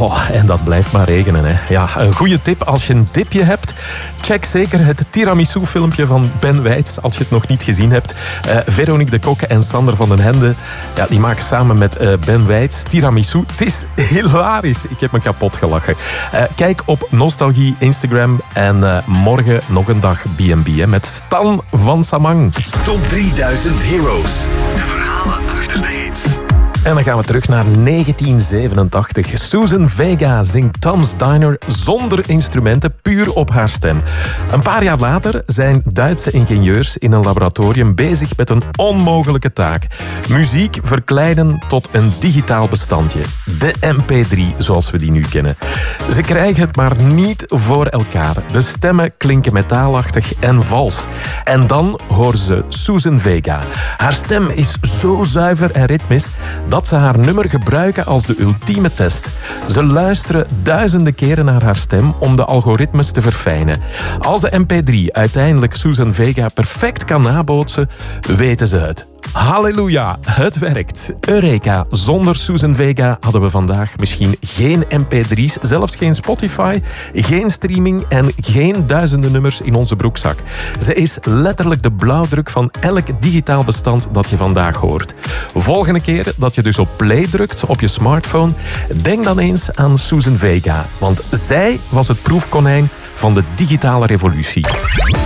En dat blijft maar regenen, hè. Ja, een goede tip als je een dipje hebt. Check zeker het tiramisu-filmpje van Ben Weitz, als je het nog niet gezien hebt. Veronique de Kokke en Sander van den Hende, ja, die maken samen met Ben Weitz tiramisu. Het is hilarisch. Ik heb me kapot gelachen. Kijk op Nostalgie Instagram. En morgen nog een dag B&B met Stan van Samang. Top 3000 Heroes. De verhalen achter de hits. En dan gaan we terug naar 1987. Susan Vega zingt Tom's Diner zonder instrumenten, puur op haar stem. Een paar jaar later zijn Duitse ingenieurs in een laboratorium bezig met een onmogelijke taak. Muziek verkleinen tot een digitaal bestandje. De MP3, zoals we die nu kennen. Ze krijgen het maar niet voor elkaar. De stemmen klinken metaalachtig en vals. En dan horen ze Susan Vega. Haar stem is zo zuiver en ritmisch dat ze haar nummer gebruiken als de ultieme test. Ze luisteren duizenden keren naar haar stem om de algoritmes te verfijnen. Als de MP3 uiteindelijk Susan Vega perfect kan nabootsen, weten ze het. Halleluja, het werkt. Eureka, zonder Susan Vega hadden we vandaag misschien geen MP3's, zelfs geen Spotify, geen streaming en geen duizenden nummers in onze broekzak. Ze is letterlijk de blauwdruk van elk digitaal bestand dat je vandaag hoort. Volgende keer dat je dus op play drukt op je smartphone, denk dan eens aan Susan Vega, want zij was het proefkonijn van de digitale revolutie.